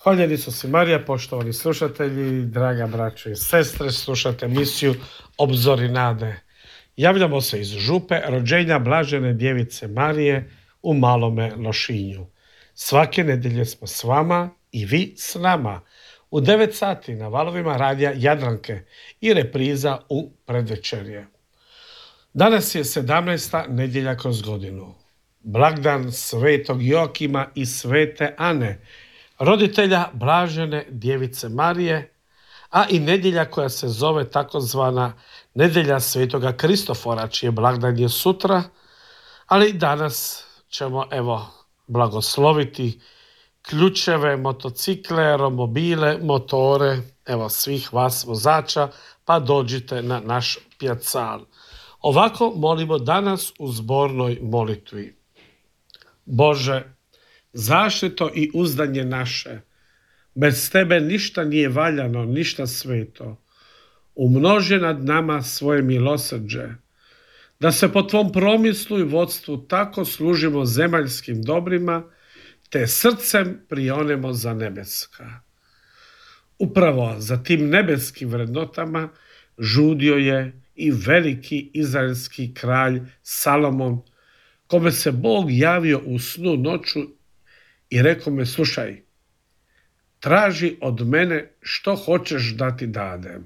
Hvaljeni Isus i Marija, poštovani slušatelji, draga braćo i sestre, slušate emisiju Obzori nade. Javljamo se iz župe rođenja Blažene djevice Marije u Malome Lošinju. Svake nedelje smo s vama i vi s nama u 9 sati na valovima radija Jadranke i repriza u predvečerje. Danas je 17. nedjelja kroz godinu. Blagdan svetog Joakima i svete Ane, roditelja Blažene djevice Marije, a i nedjelja koja se zove takozvana nedjelja svetoga Kristofora, čije blagdan je sutra, ali danas ćemo blagosloviti ključeve, motocikle, romobile, motore, svih vas vozača, pa dođite na naš pjacal. Ovako molimo danas u zbornoj molitvi. Bože, zaštito i uzdanje naše, bez tebe ništa nije valjano, ništa sveto. Umnoži nad nama svoje milosrđe, da se po tvom promislu i vodstvu tako služimo zemaljskim dobrima, te srcem prionemo za nebeska. Upravo za tim nebeskim vrednotama žudio je i veliki izraelski kralj Salomon, kome se Bog javio u snu noću i rekao me: slušaj, traži od mene što hoćeš da ti dadem.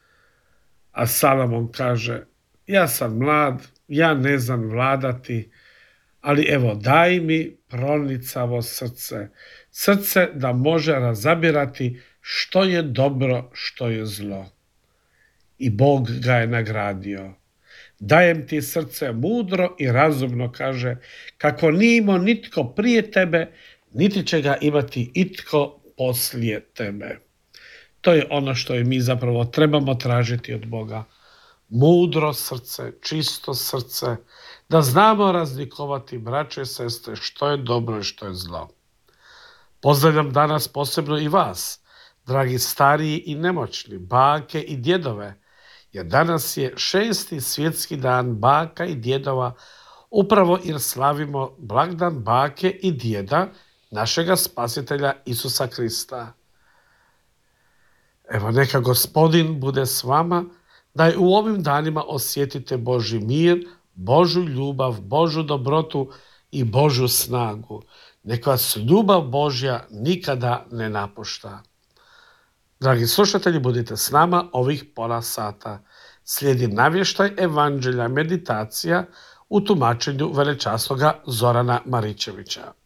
A Salomon kaže: ja sam mlad, ja ne znam vladati, ali daj mi pronicavo srce, srce da može razabirati što je dobro, što je zlo. I Bog ga je nagradio. Dajem ti srce mudro i razumno, kaže, kako nije imao nitko prije tebe, niti će ga imati itko poslije tebe. To je ono što mi zapravo trebamo tražiti od Boga. Mudro srce, čisto srce, da znamo razlikovati, braće i sestre, što je dobro i što je zlo. Pozdravljam danas posebno i vas, dragi stariji i nemoćni, bake i djedove, jer danas je 6. svjetski dan baka i djedova, upravo jer slavimo blagdan bake i djeda, našega spasitelja Isusa Krista. Neka Gospodin bude s vama, da u ovim danima osjetite Božji mir, Božju ljubav, Božju dobrotu i Božju snagu. Neka vas ljubav Božja nikada ne napušta. Dragi slušatelji, budite s nama ovih pola sata. Slijedi navještaj evanđelja, meditacija u tumačenju velečasnoga Zorana Maričevića.